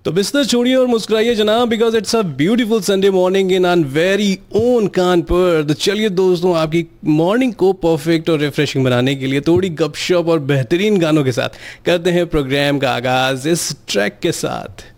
तो बिस्तर छोड़िए और मुस्कुराइए जनाब, because it's a beautiful Sunday morning इन आन वेरी ओन कानपुर। तो चलिए दोस्तों, आपकी मॉर्निंग को परफेक्ट और रिफ्रेशिंग बनाने के लिए थोड़ी गपशप और बेहतरीन गानों के साथ करते हैं प्रोग्राम का आगाज इस ट्रैक के साथ।